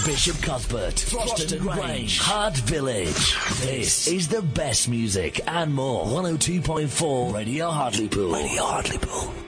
Bishop Cuthbert, Froston Grange, Hart Village. This is the best music and more. 102.4 Radio Hartlepool. Radio Hartlepool.